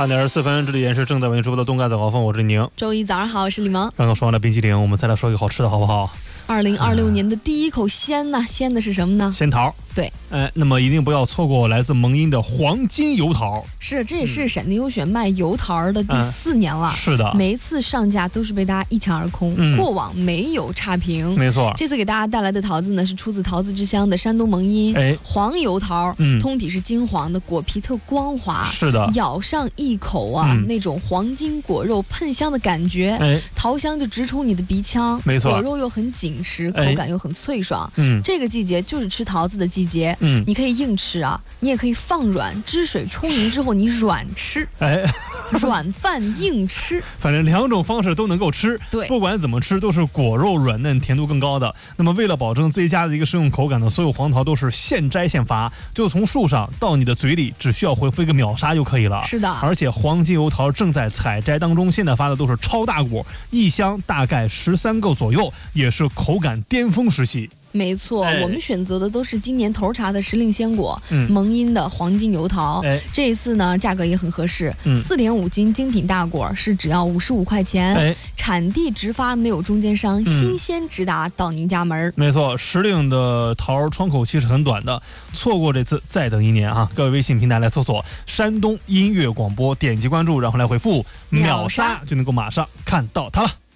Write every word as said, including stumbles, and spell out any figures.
八点二十四分，这里也是正在为您直播的东盖早高峰，我是宁。 周一早上好，我是李萌。 刚刚说完了冰淇淋，我们再来说一个好吃的好不好？ 二零二六年的第一口鲜呐、啊，鲜的是什么呢？ 仙桃。 对， 哎，那么一定不要错过来自蒙阴的黄金油桃。 是，这也是陕西优选卖油桃的第四年了。 嗯、是的， 每一次上架都是被大家一抢而空，嗯、过往没有差评。 没错， 这次给大家带来的桃子呢，是出自桃子之乡的山东蒙阴，哎，黄油桃，嗯，通体是金黄的，果皮特光滑。 是的， 咬上一口啊，嗯、那种黄金果肉喷香的感觉，哎，桃香就直冲你的鼻腔。 没错， 果肉又很紧实，口感又很脆爽。 嗯， 这个季节就是吃桃子的季节。嗯，你可以硬吃啊，你也可以放软，汁水充盈之后你软吃。哎，软饭硬吃， 反正两种方式都能够吃。 对， 不管怎么吃都是果肉软嫩，甜度更高的。那么为了保证最佳的一个食用口感呢，所有黄桃都是现摘现伐，就从树上到你的嘴里，只需要回复一个秒杀就可以了。 是的， 而且黄金油桃正在采摘当中，现在发的都是超大果，一箱大概十三个左右，也是口感巅峰时期。 没错、哎，我们选择的都是今年头茬的时令鲜果，嗯、蒙阴的黄金油桃。哎、这一次呢，价格也很合适，四点五斤精品大果是只要五十五块钱，哎、产地直发，没有中间商，嗯、新鲜直达到您家门。 没错，时令的桃窗口期是很短的，错过这次再等一年啊！各位微信平台来搜索山东音乐广播，点击关注，然后来回复秒杀，就能够马上看到它了。